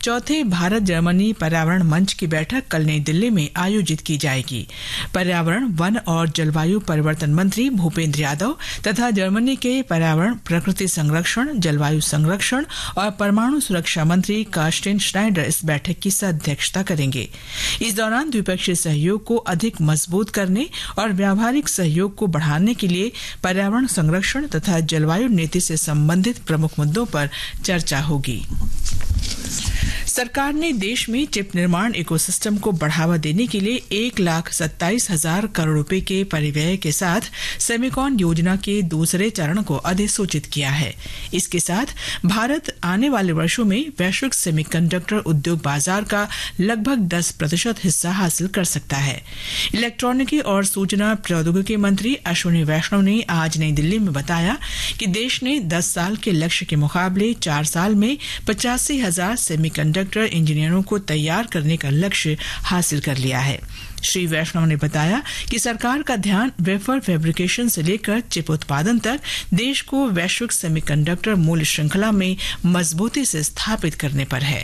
चौथे भारत जर्मनी पर्यावरण मंच की बैठक कल नई दिल्ली में आयोजित की जाएगी। पर्यावरण, वन और जलवायु परिवर्तन मंत्री भूपेंद्र यादव तथा जर्मनी के पर्यावरण, प्रकृति संरक्षण, जलवायु संरक्षण और परमाणु सुरक्षा मंत्री कार्स्टेन श्नाइडर इस बैठक की अध्यक्षता करेंगे। इस दौरान द्विपक्षीय सहयोग को अधिक मजबूत करने और व्यावहारिक सहयोग को बढ़ाने के लिए पर्यावरण संरक्षण तथा जलवायु नीति से संबंधित प्रमुख मुद्दों पर चर्चा होगी। सरकार ने देश में चिप निर्माण इकोसिस्टम को बढ़ावा देने के लिए 1,27,000 करोड़ रुपए के परिव्यय के साथ सेमिकॉन योजना के दूसरे चरण को अधिसूचित किया है। इसके साथ भारत आने वाले वर्षों में वैश्विक सेमीकंडक्टर उद्योग बाजार का लगभग 10% हिस्सा हासिल कर सकता है। इलेक्ट्रॉनिकी और सूचना प्रौद्योगिकी मंत्री अश्विनी वैष्णव ने आज नई दिल्ली में बताया कि देश ने 10 साल के लक्ष्य के मुकाबले 4 साल में 85,000 सेमीकंडक्टर इंजीनियरों को तैयार करने का लक्ष्य हासिल कर लिया है। श्री वैष्णव ने बताया कि सरकार का ध्यान वेफर फैब्रिकेशन से लेकर चिप उत्पादन तक देश को वैश्विक सेमीकंडक्टर मूल्य श्रृंखला में मजबूती से स्थापित करने पर है।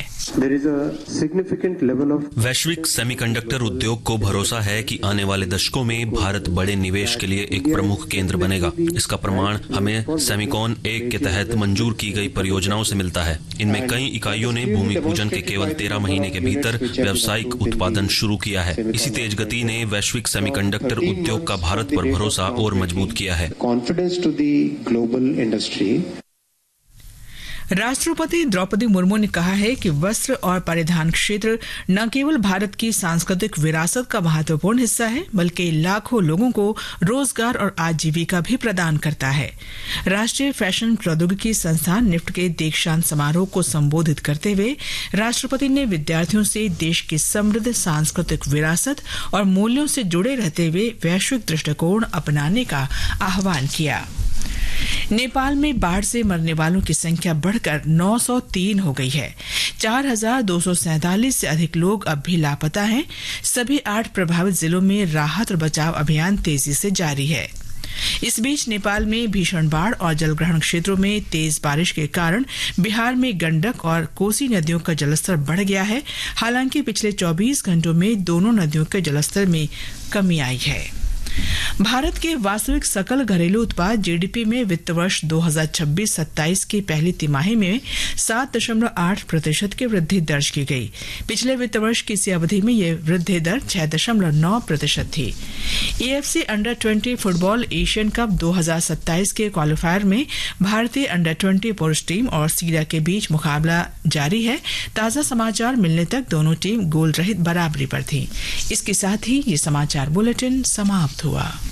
वैश्विक सेमीकंडक्टर उद्योग को भरोसा है कि आने वाले दशकों में भारत बड़े निवेश के लिए एक प्रमुख केंद्र बनेगा। इसका प्रमाण हमें सेमिकॉन 1 के तहत मंजूर की गई परियोजनाओं से मिलता है। इनमें कई इकाइयों ने भूमि पूजन के केवल 13 महीने के भीतर व्यावसायिक उत्पादन शुरू किया है। इसी तेज गति ने वैश्विक सेमीकंडक्टर उद्योग का भारत पर भरोसा और मजबूत किया है। राष्ट्रपति द्रौपदी मुर्मू ने कहा है कि वस्त्र और परिधान क्षेत्र न केवल भारत की सांस्कृतिक विरासत का महत्वपूर्ण हिस्सा है, बल्कि लाखों लोगों को रोजगार और आजीविका भी प्रदान करता है। राष्ट्रीय फैशन प्रौद्योगिकी संस्थान निफ्ट के दीक्षांत समारोह को संबोधित करते हुए राष्ट्रपति ने विद्यार्थियों से देश की समृद्ध सांस्कृतिक विरासत और मूल्यों से जुड़े रहते हुए वैश्विक दृष्टिकोण अपनाने का आह्वान किया। नेपाल में बाढ़ से मरने वालों की संख्या बढ़कर 903 हो गई है। 4,247 से अधिक लोग अब भी लापता हैं। सभी 8 प्रभावित जिलों में राहत और बचाव अभियान तेजी से जारी है। इस बीच नेपाल में भीषण बाढ़ और जलग्रहण क्षेत्रों में तेज बारिश के कारण बिहार में गंडक और कोसी नदियों का जलस्तर बढ़ गया है। हालांकि पिछले 24 घंटों में दोनों नदियों के जलस्तर में कमी आई है। भारत के वास्तविक सकल घरेलू उत्पाद जीडीपी में वित्त वर्ष 2026-27 की पहली तिमाही में 7.8% की वृद्धि दर्ज की गई। पिछले वित्त वर्ष की इसी अवधि में यह वृद्धि दर 6.9% थी। एएफसी अंडर-20 फुटबॉल एशियन कप 2027 के क्वालिफायर में भारतीय अंडर-20 पुरुष टीम और सीरिया के बीच मुकाबला जारी है। ताजा समाचार मिलने तक दोनों टीम गोल रहित बराबरी पर थी। इसके साथ ही ये समाचार बुलेटिन समाप्त हुआ।